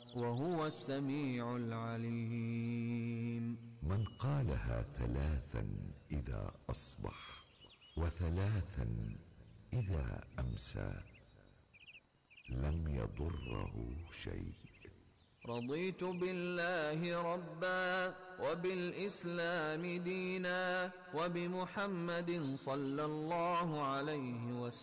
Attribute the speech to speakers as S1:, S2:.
S1: وهو السميع العليم.
S2: من قالها 3 إذا أصبح و3 إذا أمسى لم يضره شيء.
S1: رضيت بالله ربا وبالإسلام دينا وبمحمد صلى الله عليه وسلم